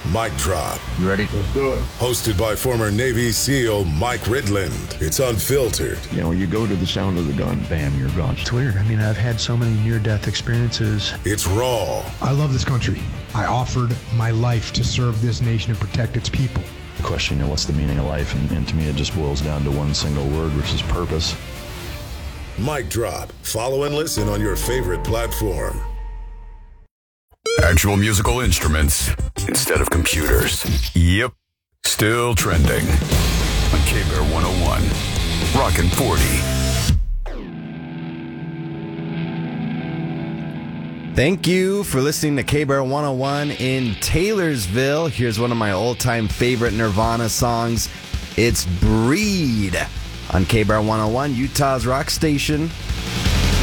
Mic Drop. You ready? Let's do it. Hosted by former Navy SEAL Mike Ridland. It's unfiltered. You know, you go to the sound of the gun, bam, you're gone. It's weird. I mean, I've had so many near-death experiences. It's raw. I love this country. I offered my life to serve this nation and protect its people. Question, what's the meaning of life? And to me, it just boils down to one single word, which is purpose. Mic Drop. Follow and listen on your favorite platform. Actual musical instruments instead of computers. Yep. Still trending on K-Bear 101. Rockin' 40. Thank you for listening to K-Bear 101 in Taylorsville. Here's one of my all-time favorite Nirvana songs. It's Breed on K-Bear 101, Utah's rock station.